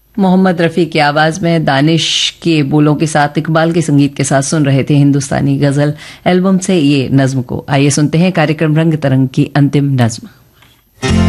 मोहम्मद रफ़ी की आवाज़ में दानिश के बोलों के साथ इकबाल के संगीत के साथ सुन रहे थे हिंदुस्तानी गज़ल एल्बम से ये नज्म को। आइए सुनते हैं कार्यक्रम रंग तरंग की अंतिम नज्म।